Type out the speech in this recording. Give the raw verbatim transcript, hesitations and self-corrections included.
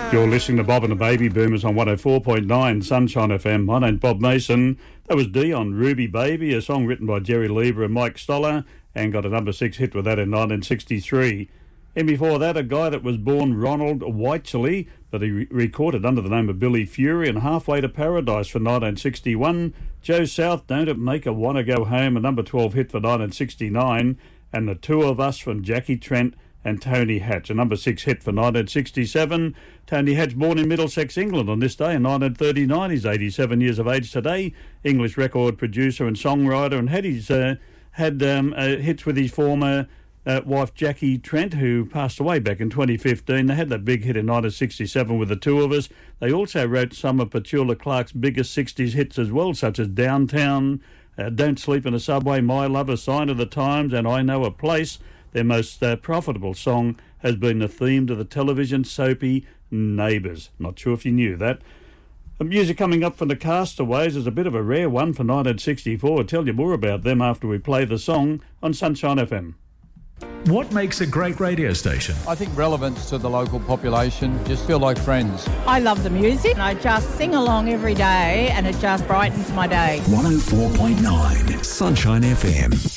You're listening to Bob and the Baby Boomers on one oh four point nine Sunshine F M. My name's Bob Mason. That was Dion, Ruby Baby, a song written by Jerry Lieber and Mike Stoller, and got a number six hit with that in nineteen sixty-three. And before that, a guy that was born Ronald Whiteley, but he re- recorded under the name of Billy Fury, and Halfway to Paradise for nineteen sixty-one. Joe South, Don't It Make Her Wanna Go Home, a number twelve hit for nineteen sixty-nine. And The Two of Us from Jackie Trent and Tony Hatch, a number six hit for nineteen sixty-seven. Tony Hatch, born in Middlesex, England on this day in nineteen thirty-nine. He's eighty-seven years of age today. English record producer and songwriter, and had his uh, had um, uh, hits with his former uh, wife Jackie Trent, who passed away back in twenty fifteen. They had that big hit in nineteen sixty-seven with The Two of Us. They also wrote some of Petula Clark's biggest sixties hits as well, such as Downtown, uh, Don't Sleep in a Subway, My Love, A Sign of the Times, and I Know a Place. Their most uh, profitable song has been the theme to the television soapy Neighbours. Not sure if you knew that. The music coming up from the Castaways is a bit of a rare one for nineteen sixty-four. I'll tell you more about them after we play the song on Sunshine F M. What makes a great radio station? I think relevance to the local population, just feel like friends. I love the music and I just sing along every day and it just brightens my day. one oh four point nine Sunshine F M.